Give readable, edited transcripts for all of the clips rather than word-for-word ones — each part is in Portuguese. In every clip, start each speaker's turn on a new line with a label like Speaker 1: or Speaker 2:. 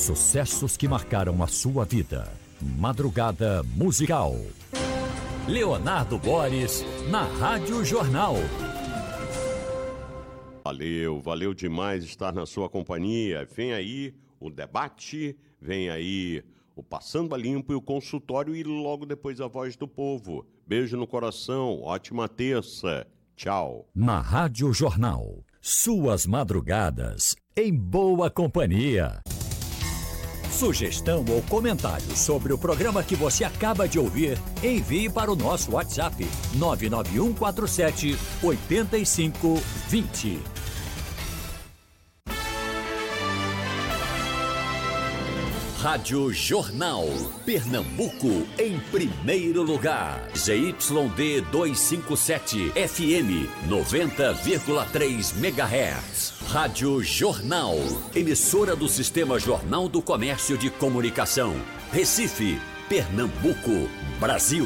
Speaker 1: Sucessos que marcaram a sua vida. Madrugada Musical. Leonardo Boris, na Rádio Jornal.
Speaker 2: Valeu demais estar na sua companhia. Vem aí o debate, vem aí o Passando a Limpo e o consultório e logo depois a Voz do Povo. Beijo no coração, ótima terça. Tchau.
Speaker 1: Na Rádio Jornal, suas madrugadas em boa companhia. Sugestão ou comentário sobre o programa que você acaba de ouvir, envie para o nosso WhatsApp 99147 8520. Rádio Jornal, Pernambuco, em primeiro lugar. ZYD 257, FM 90,3 MHz. Rádio Jornal, emissora do Sistema Jornal do Comércio de Comunicação. Recife, Pernambuco, Brasil.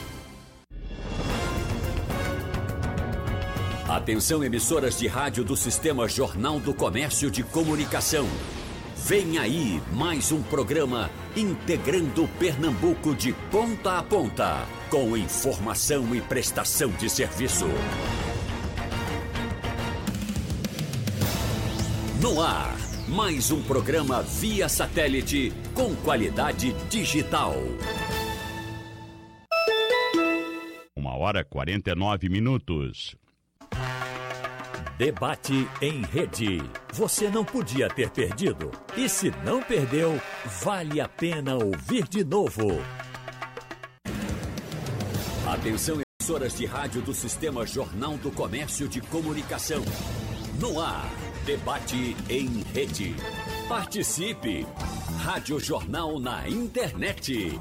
Speaker 1: Atenção, emissoras de rádio do Sistema Jornal do Comércio de Comunicação. Vem aí mais um programa integrando Pernambuco de ponta a ponta, com informação e prestação de serviço. No ar, mais um programa via satélite com qualidade digital.
Speaker 2: 1h49.
Speaker 1: Debate em rede. Você não podia ter perdido. E se não perdeu, vale a pena ouvir de novo. Atenção, emissoras de rádio do Sistema Jornal do Comércio de Comunicação. No ar, debate em rede. Participe! Rádio Jornal na internet.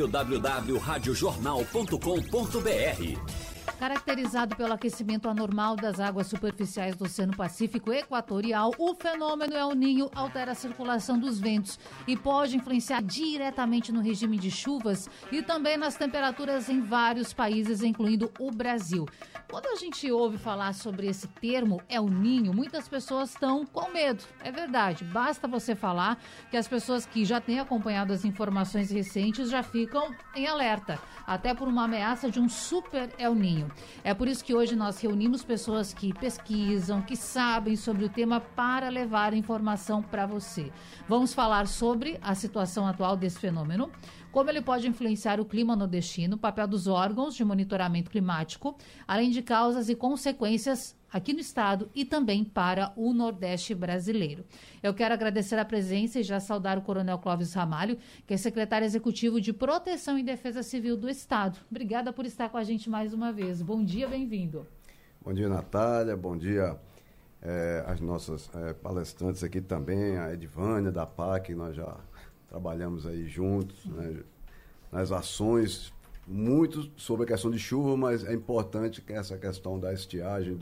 Speaker 1: www.radiojornal.com.br.
Speaker 3: Caracterizado pelo aquecimento anormal das águas superficiais do Oceano Pacífico Equatorial, o fenômeno El Niño altera a circulação dos ventos e pode influenciar diretamente no regime de chuvas e também nas temperaturas em vários países, incluindo o Brasil. Quando a gente ouve falar sobre esse termo El Niño, muitas pessoas estão com medo. É verdade, basta você falar que as pessoas que já têm acompanhado as informações recentes já ficam em alerta, até por uma ameaça de um super El Niño. É por isso que hoje nós reunimos pessoas que pesquisam, que sabem sobre o tema para levar informação para você. Vamos falar sobre a situação atual desse fenômeno, como ele pode influenciar o clima nordestino, o papel dos órgãos de monitoramento climático, além de causas e consequências aqui no estado e também para o Nordeste brasileiro. Eu quero agradecer a presença e já saudar o Coronel Clóvis Ramalho, que é secretário executivo de Proteção e Defesa Civil do Estado. Obrigada por estar com a gente mais uma vez. Bom dia, bem-vindo.
Speaker 4: Bom dia, Natália. Bom dia às nossas palestrantes aqui também, a Edvânia da PAC, nós já trabalhamos aí juntos, né, nas ações, muito sobre a questão de chuva, mas é importante que essa questão da estiagem,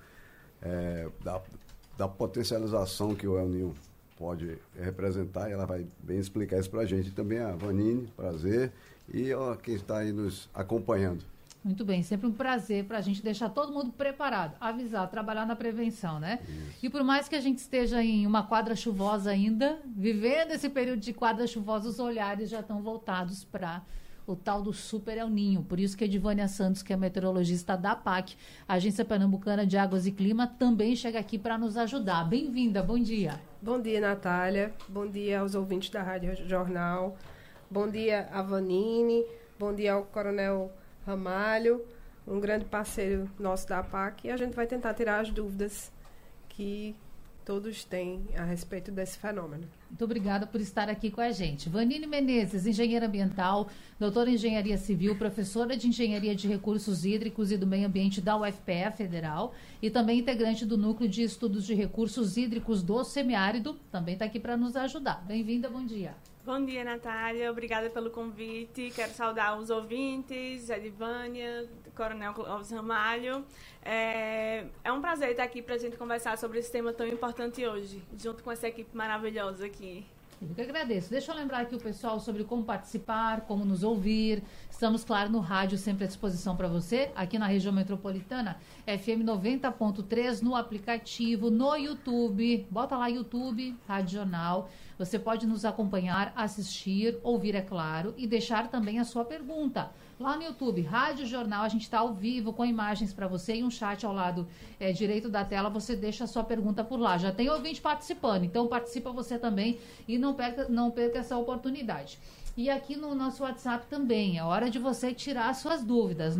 Speaker 4: da potencialização que o El Niño pode representar, e ela vai bem explicar isso para a gente. E também a Vanine, prazer, e quem está aí nos acompanhando.
Speaker 3: Muito bem, sempre um prazer para a gente deixar todo mundo preparado, avisar, trabalhar na prevenção, né? Isso. E por mais que a gente esteja em uma quadra chuvosa ainda, vivendo esse período de quadra chuvosa, os olhares já estão voltados para o tal do Super El Niño. Por isso que a Edvânia Santos, que é meteorologista da PAC, Agência Pernambucana de Águas e Clima, também chega aqui para nos ajudar. Bem-vinda, bom dia.
Speaker 5: Bom dia, Natália. Bom dia aos ouvintes da Rádio Jornal. Bom dia a Vanine. Bom dia ao Coronel Ramalho, um grande parceiro nosso da PAC. E a gente vai tentar tirar as dúvidas que todos têm a respeito desse fenômeno.
Speaker 3: Muito obrigada por estar aqui com a gente. Vanine Menezes, engenheira ambiental, doutora em engenharia civil, professora de engenharia de recursos hídricos e do meio ambiente da UFPE Federal e também integrante do Núcleo de Estudos de Recursos Hídricos do Semiárido, também está aqui para nos ajudar. Bem-vinda, bom dia.
Speaker 6: Bom dia, Natália. Obrigada pelo convite. Quero saudar os ouvintes, a Edvânia, Coronel Clóvis Ramalho. É um prazer estar aqui para a gente conversar sobre esse tema tão importante hoje, junto com essa equipe maravilhosa aqui.
Speaker 3: Eu que agradeço. Deixa eu lembrar aqui o pessoal sobre como participar, como nos ouvir. Estamos, claro, no rádio sempre à disposição para você, aqui na região metropolitana, FM 90.3, no aplicativo, no YouTube. Bota lá YouTube, Rádio Jornal. Você pode nos acompanhar, assistir, ouvir, é claro, e deixar também a sua pergunta. Lá no YouTube, Rádio Jornal, a gente está ao vivo com imagens para você e um chat ao lado direito da tela. Você deixa a sua pergunta por lá. Já tem ouvinte participando, então participa você também e não perca essa oportunidade. E aqui no nosso WhatsApp também, é hora de você tirar suas dúvidas.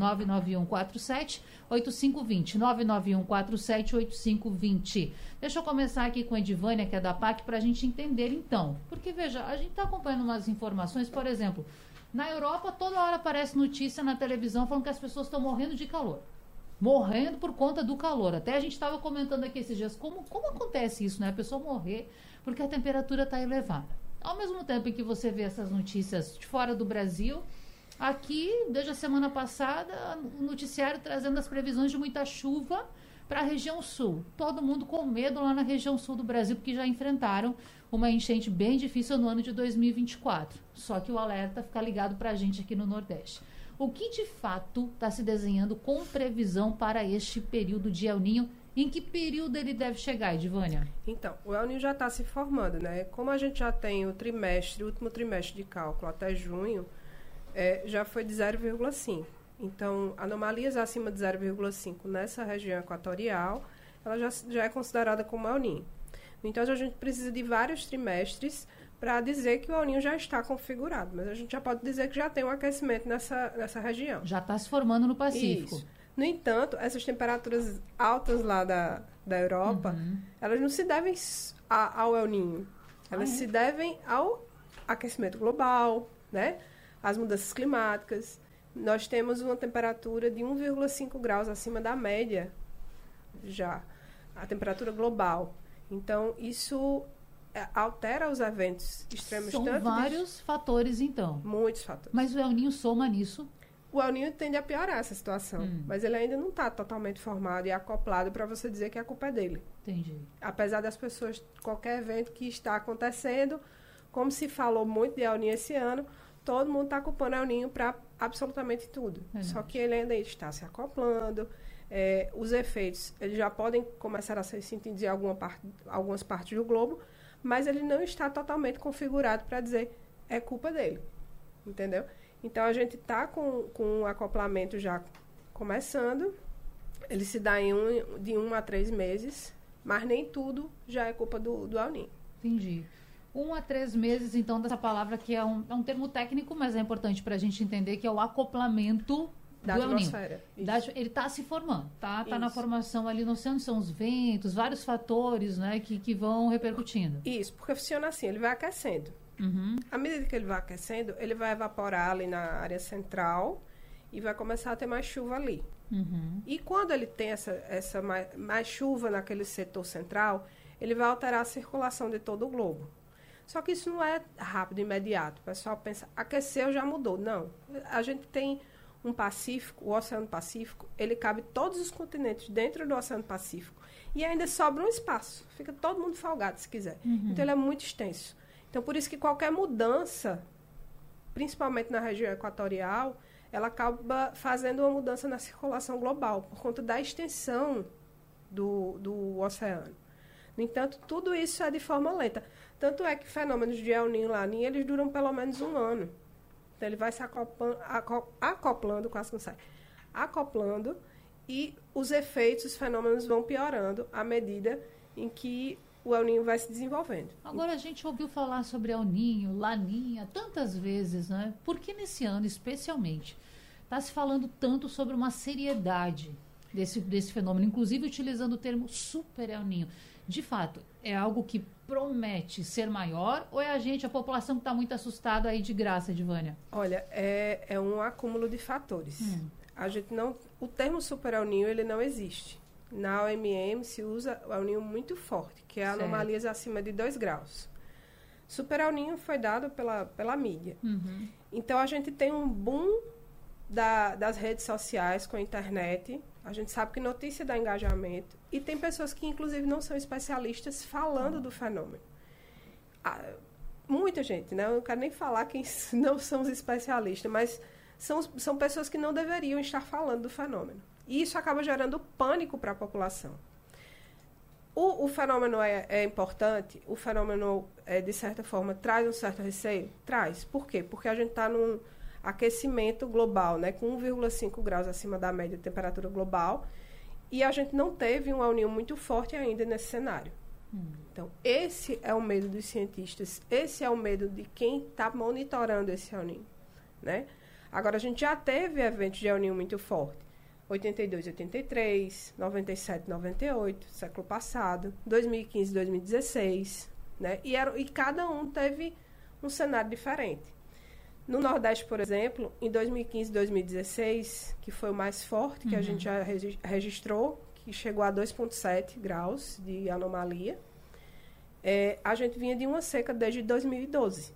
Speaker 3: 99147-8520. 99147-8520. Deixa eu começar aqui com a Edivânia, que é da PAC, para a gente entender então. Porque, veja, a gente está acompanhando umas informações, por exemplo, na Europa, toda hora aparece notícia na televisão falando que as pessoas estão morrendo de calor. Morrendo por conta do calor. Até a gente estava comentando aqui esses dias, como acontece isso, né? A pessoa morrer porque a temperatura está elevada. Ao mesmo tempo em que você vê essas notícias de fora do Brasil, aqui, desde a semana passada, o noticiário trazendo as previsões de muita chuva para a região sul. Todo mundo com medo lá na região sul do Brasil, porque já enfrentaram uma enchente bem difícil no ano de 2024. Só que o alerta fica ligado para a gente aqui no Nordeste. O que de fato está se desenhando com previsão para este período de El Niño? Em que período ele deve chegar, Edivânia?
Speaker 5: Então, o El Niño já está se formando, né? Como a gente já tem o último trimestre de cálculo até junho, já foi de 0,5. Então, anomalias acima de 0,5 nessa região equatorial, ela já é considerada como El Niño. Então, a gente precisa de vários trimestres para dizer que o El Niño já está configurado. Mas a gente já pode dizer que já tem um aquecimento nessa região.
Speaker 3: Já está se formando no Pacífico.
Speaker 5: Isso. No entanto, essas temperaturas altas lá da Europa, elas não se devem ao El Niño. Elas se devem ao aquecimento global, né? Às mudanças climáticas. Nós temos uma temperatura de 1,5 graus acima da média já, a temperatura global. Então, isso altera os eventos extremos.
Speaker 3: São vários fatores, então.
Speaker 5: Muitos fatores.
Speaker 3: Mas o El Niño soma nisso?
Speaker 5: O El Niño tende a piorar essa situação, mas ele ainda não está totalmente formado e acoplado para você dizer que a culpa é dele.
Speaker 3: Entendi.
Speaker 5: Apesar das pessoas, qualquer evento que está acontecendo, como se falou muito de El Niño esse ano, todo mundo está culpando El Niño para absolutamente tudo. Só que ele ainda está se acoplando, os efeitos eles já podem começar a ser sentidos em algumas partes do globo, mas ele não está totalmente configurado para dizer é culpa dele, entendeu? Então, a gente está com o acoplamento já começando. Ele se dá de 1 a 3 meses, mas nem tudo já é culpa do El Niño.
Speaker 3: Entendi. 1 a 3 meses, então, dessa palavra que é um termo técnico, mas é importante para a gente entender que é o acoplamento
Speaker 5: da atmosfera.
Speaker 3: Ele está se formando, tá na formação ali no oceano, são os ventos, vários fatores, né, que vão repercutindo.
Speaker 5: Isso, porque funciona assim, ele vai aquecendo. À medida que ele vai aquecendo, ele vai evaporar ali na área central e vai começar a ter mais chuva ali. E quando ele tem essa mais chuva naquele setor central, ele vai alterar a circulação de todo o globo. Só que isso não é rápido, imediato. O pessoal pensa, aqueceu, já mudou. Não. A gente tem um Pacífico, o Oceano Pacífico, ele cabe todos os continentes dentro do Oceano Pacífico. E ainda sobra um espaço. Fica todo mundo folgado, se quiser. Então, ele é muito extenso. Então, por isso que qualquer mudança, principalmente na região equatorial, ela acaba fazendo uma mudança na circulação global, por conta da extensão do oceano. No entanto, tudo isso é de forma lenta. Tanto é que fenômenos de El Niño e Laninha, eles duram pelo menos 1 ano. Então, ele vai se acoplando, quase que não sai, acoplando, e os efeitos, os fenômenos vão piorando à medida em que o El Niño vai se desenvolvendo.
Speaker 3: Agora, a gente ouviu falar sobre El Niño, Laninha, tantas vezes, né? Por que nesse ano, especialmente, está se falando tanto sobre uma seriedade desse fenômeno, inclusive utilizando o termo super El Niño? De fato, é algo que promete ser maior ou é a população que está muito assustada aí de graça, Edivânia?
Speaker 5: Olha, é um acúmulo de fatores. O termo super El Niño, ele não existe. Na OMM se usa o El Niño muito forte, que é anomalias acima de 2 graus. Super El Niño foi dado pela mídia. Então, a gente tem um boom das redes sociais com a internet. A gente sabe que notícia dá engajamento. E tem pessoas que, inclusive, não são especialistas falando do fenômeno. muita gente, né? Eu não quero nem falar quem não são os especialistas, mas são pessoas que não deveriam estar falando do fenômeno. E isso acaba gerando pânico para a população. O fenômeno é importante, o fenômeno, de certa forma, traz um certo receio? Traz. Por quê? Porque a gente está num aquecimento global, né, com 1,5 graus acima da média de temperatura global, e a gente não teve um El Niño muito forte ainda nesse cenário. Então, esse é o medo dos cientistas, esse é o medo de quem está monitorando esse El Niño, né? Agora, a gente já teve eventos de El Niño muito forte. 82, 83, 97, 98, século passado, 2015, 2016, né? E cada um teve um cenário diferente. No Nordeste, por exemplo, em 2015 e 2016, que foi o mais forte que a gente já registrou, que chegou a 2,7 graus de anomalia, a gente vinha de uma seca desde 2012.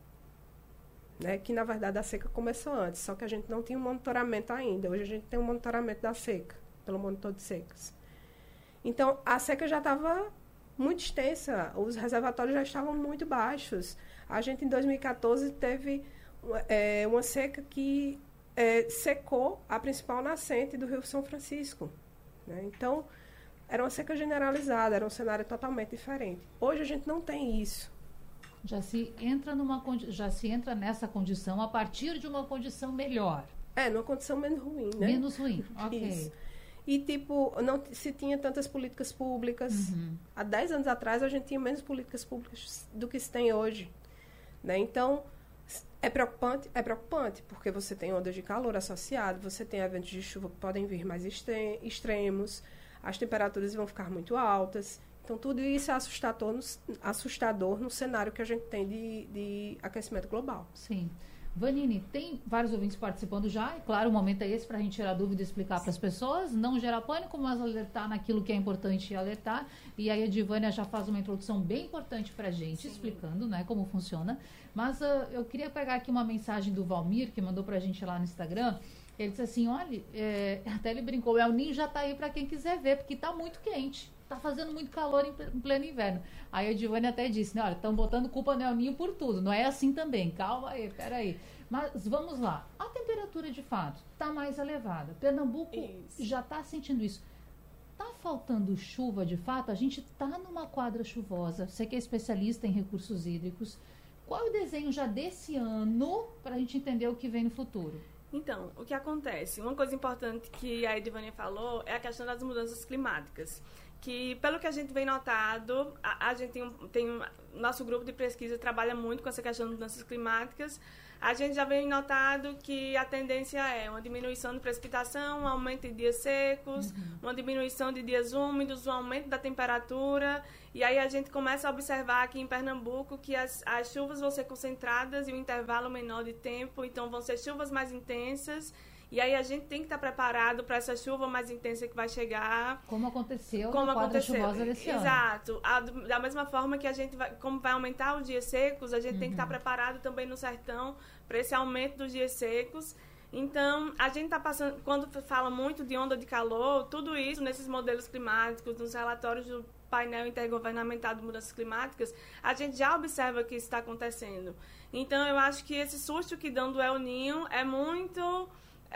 Speaker 5: Né, que, na verdade, a seca começou antes, só que a gente não tinha um monitoramento ainda. Hoje a gente tem um monitoramento da seca, pelo monitor de secas. Então, a seca já estava muito extensa, os reservatórios já estavam muito baixos. A gente, em 2014, teve uma seca que secou a principal nascente do Rio São Francisco. Né? Então, era uma seca generalizada, era um cenário totalmente diferente. Hoje a gente não tem isso.
Speaker 3: Já se entra nessa condição a partir de uma condição melhor.
Speaker 5: Numa condição menos ruim, né?
Speaker 3: Menos ruim, ok.
Speaker 5: Isso. E, não se tinha tantas políticas públicas. Há 10 anos atrás, a gente tinha menos políticas públicas do que se tem hoje. Né? Então, é preocupante, porque você tem ondas de calor associadas, você tem eventos de chuva que podem vir mais extremos, as temperaturas vão ficar muito altas. Então, tudo isso é assustador no cenário que a gente tem de aquecimento global.
Speaker 3: Sim. Vanini, tem vários ouvintes participando já, e claro, o momento é esse para a gente tirar dúvida e explicar para as pessoas, não gerar pânico, mas alertar naquilo que é importante alertar. E aí a Edivânia já faz uma introdução bem importante para a gente, explicando, né, como funciona. Mas eu queria pegar aqui uma mensagem do Valmir, que mandou para a gente lá no Instagram. Ele disse assim, olha, até ele brincou, o El Niño já está aí para quem quiser ver, porque está muito quente. Está fazendo muito calor em pleno inverno. Aí a Edivânia até disse, né, olha, estão botando culpa no El Niño por tudo. Não é assim também. Calma aí, peraí. Mas vamos lá. A temperatura, de fato, está mais elevada. Pernambuco já está sentindo isso. Está faltando chuva, de fato? A gente está numa quadra chuvosa. Você que é especialista em recursos hídricos. Qual é o desenho já desse ano para a gente entender o que vem no futuro?
Speaker 6: Então, o que acontece? Uma coisa importante que a Edivânia falou é a questão das mudanças climáticas. Que, pelo que a gente vem notado, a gente nosso grupo de pesquisa trabalha muito com essa questão de mudanças climáticas. A gente já vem notado que a tendência é uma diminuição de precipitação, um aumento de dias secos, uma diminuição de dias úmidos, um aumento da temperatura. E aí a gente começa a observar aqui em Pernambuco que as chuvas vão ser concentradas e um intervalo menor de tempo, então vão ser chuvas mais intensas. E aí a gente tem que estar preparado para essa chuva mais intensa que vai chegar.
Speaker 3: Como aconteceu na quadra chuvosa desse ano.
Speaker 6: Exato. Da mesma forma que a gente como vai aumentar os dias secos, a gente tem que estar preparado também no sertão para esse aumento dos dias secos. Então, a gente está passando, quando fala muito de onda de calor, tudo isso nesses modelos climáticos, nos relatórios do painel intergovernamental de mudanças climáticas, a gente já observa que isso está acontecendo. Então, eu acho que esse susto que dão do El Niño é muito...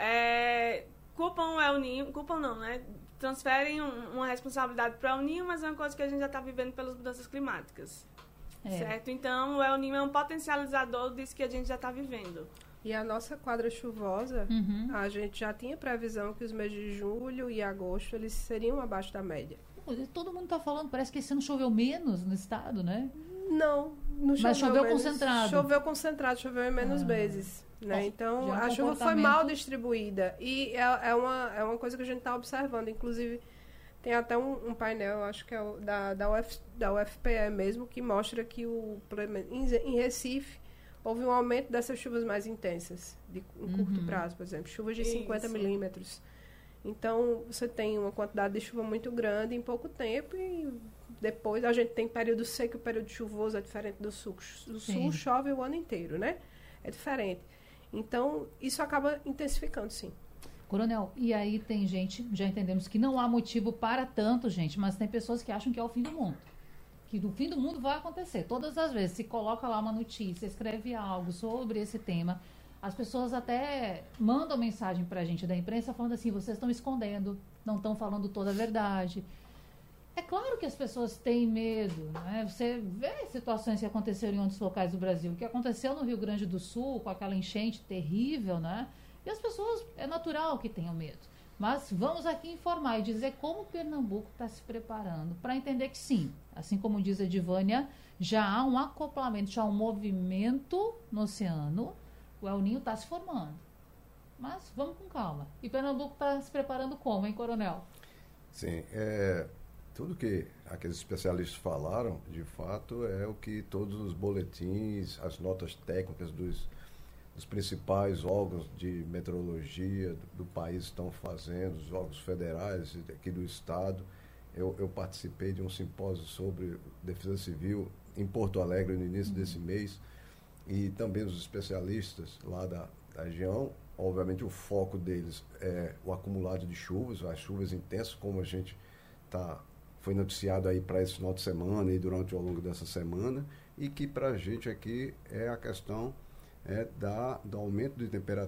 Speaker 6: culpam o El Niño, culpam não, né? Transferem uma responsabilidade para o El Niño, mas é uma coisa que a gente já está vivendo pelas mudanças climáticas, certo? Então, o El Niño é um potencializador disso que a gente já está vivendo.
Speaker 5: E a nossa quadra chuvosa, a gente já tinha previsão que os meses de julho e agosto, eles seriam abaixo da média.
Speaker 3: Todo mundo está falando, parece que esse ano choveu menos no estado, né?
Speaker 5: Não choveu.
Speaker 3: Mas choveu concentrado.
Speaker 5: Choveu concentrado, choveu em menos vezes. Né? Então, a chuva foi mal distribuída. E é uma coisa que a gente está observando. Inclusive, tem até um painel, acho que é da UFPE mesmo, que mostra que em Recife houve um aumento dessas chuvas mais intensas, em curto prazo, por exemplo. Chuvas de 50 milímetros. Então, você tem uma quantidade de chuva muito grande em pouco tempo e depois a gente tem período seco e período chuvoso, é diferente do sul. O sul chove o ano inteiro, né? É diferente. Então, isso acaba intensificando, sim.
Speaker 3: Coronel, e aí tem gente, já entendemos que não há motivo para tanto, gente, mas tem pessoas que acham que é o fim do mundo. que no fim do mundo vai acontecer. Todas as vezes, se coloca lá uma notícia, escreve algo sobre esse tema, as pessoas até mandam mensagem para a gente da imprensa falando assim, vocês estão escondendo, não estão falando toda a verdade. É claro que as pessoas têm medo, né? Você vê situações que aconteceram em outros locais do Brasil, o que aconteceu no Rio Grande do Sul, com aquela enchente terrível, né? E as pessoas, é natural que tenham medo. Mas vamos aqui informar e dizer como Pernambuco está se preparando para entender que sim, assim como diz a Edivânia, já há um acoplamento, já há um movimento no oceano, o El Ninho está se formando. Mas vamos com calma. E Pernambuco está se preparando como, hein, Coronel?
Speaker 4: Sim, tudo que aqueles especialistas falaram, de fato, é o que todos os boletins, as notas técnicas dos principais órgãos de meteorologia do país estão fazendo, os órgãos federais aqui do Estado. Eu participei de um simpósio sobre defesa civil em Porto Alegre no início desse mês, e também os especialistas lá da região. Obviamente o foco deles é o acumulado de chuvas, as chuvas intensas, como a gente foi noticiado aí para esse final de semana e durante ao longo dessa semana, e que para a gente aqui é a questão do aumento de temperatura